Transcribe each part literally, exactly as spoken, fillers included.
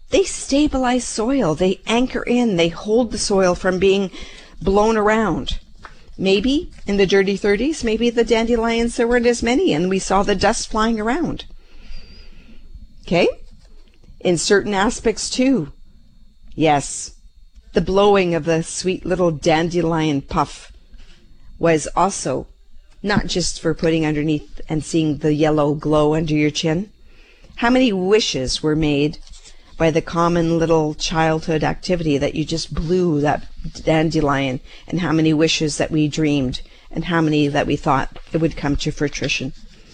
They stabilize soil. They anchor in. They hold the soil from being blown around. Maybe in the dirty thirties, maybe the dandelions, there weren't as many and we saw the dust flying around. Okay? In certain aspects too. Yes, the blowing of the sweet little dandelion puff was also not just for putting underneath and seeing the yellow glow under your chin. How many wishes were made by the common little childhood activity that you just blew that dandelion, and how many wishes that we dreamed, and how many that we thought it would come to fruition.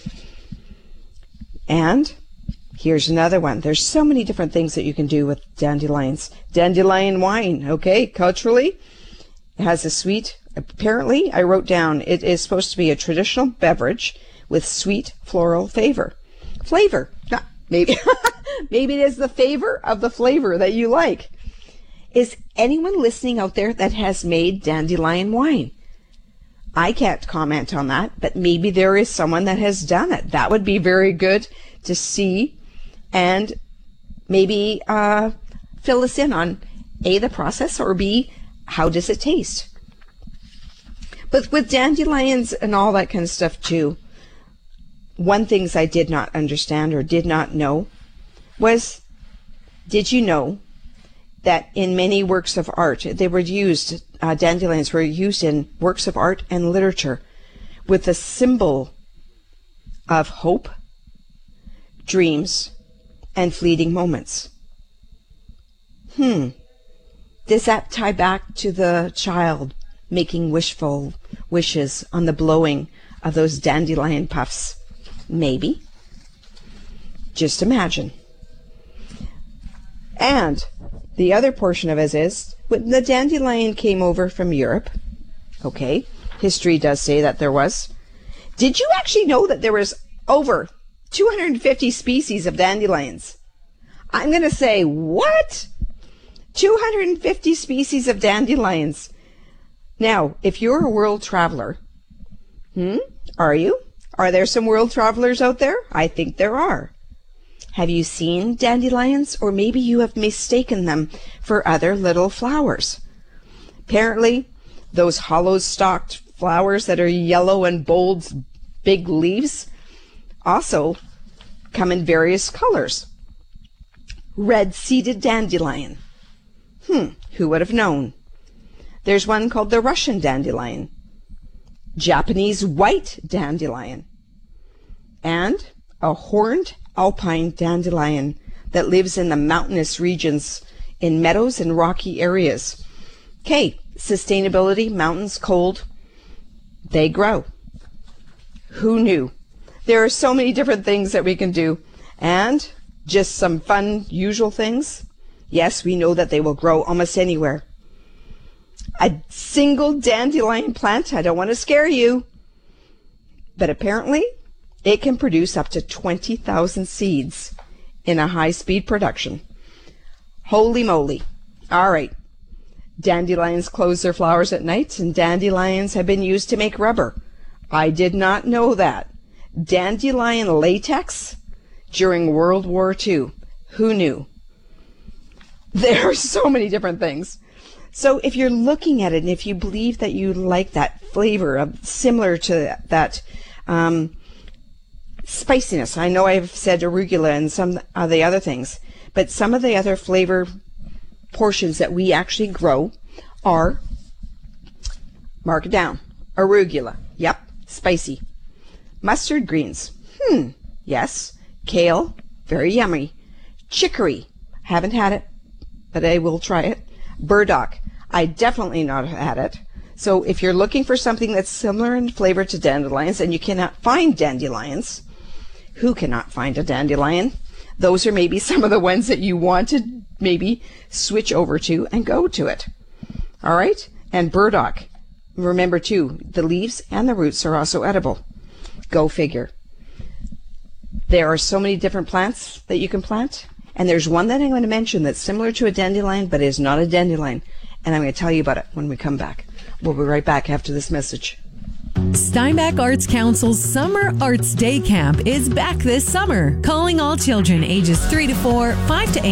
And here's another one. There's so many different things that you can do with dandelions. Dandelion wine, okay, culturally, it has a sweet, apparently, I wrote down, it is supposed to be a traditional beverage with sweet floral flavor. Flavor, not maybe. Maybe it is the favor of the flavor that you like. Is anyone listening out there that has made dandelion wine? I can't comment on that, but maybe there is someone that has done it. That would be very good to see, and maybe uh, fill us in on A, the process, or B, how does it taste? But with dandelions and all that kind of stuff too, one things I did not understand or did not know was, did you know that in many works of art, they were used, uh, dandelions were used in works of art and literature with the symbol of hope, dreams, and fleeting moments? Hmm. Does that tie back to the child making wishful wishes on the blowing of those dandelion puffs? Maybe. Just imagine. And the other portion of it is, when the dandelion came over from Europe, okay, history does say that there was. Did you actually know that there was over two hundred fifty species of dandelions? I'm going to say, what? two hundred fifty species of dandelions. Now, if you're a world traveler, hmm, are you? Are there some world travelers out there? I think there are. Have you seen dandelions, or maybe you have mistaken them for other little flowers? Apparently, those hollow-stalked flowers that are yellow and bold, big leaves also come in various colors. Red-seeded dandelion. Hmm, who would have known? There's one called the Russian dandelion, Japanese white dandelion, and a horned alpine dandelion that lives in the mountainous regions in meadows and rocky areas. Okay, sustainability, mountains, cold, they grow. Who knew? There are so many different things that we can do, and just some fun, usual things. Yes, we know that they will grow almost anywhere. A single dandelion plant, I don't want to scare you, but apparently it can produce up to twenty thousand seeds in a high-speed production. Holy moly. All right. Dandelions close their flowers at night, and dandelions have been used to make rubber. I did not know that. Dandelion latex during World War Two. Who knew? There are so many different things. So if you're looking at it, and if you believe that you like that flavor of similar to that um, spiciness, I know I've said arugula and some of the other things, but some of the other flavor portions that we actually grow are, mark it down, arugula, yep, spicy. Mustard greens, hmm, yes. Kale, very yummy. Chicory, haven't had it, but I will try it. Burdock, I definitely not had it. So if you're looking for something that's similar in flavor to dandelions and you cannot find dandelions, who cannot find a dandelion? Those are maybe some of the ones that you want to maybe switch over to and go to it. All right? And burdock, remember too, the leaves and the roots are also edible. Go figure. There are so many different plants that you can plant. And there's one that I'm going to mention that's similar to a dandelion, but is not a dandelion. And I'm going to tell you about it when we come back. We'll be right back after this message. Steinbach Arts Council's Summer Arts Day Camp is back this summer. Calling all children ages three to four, five to eight.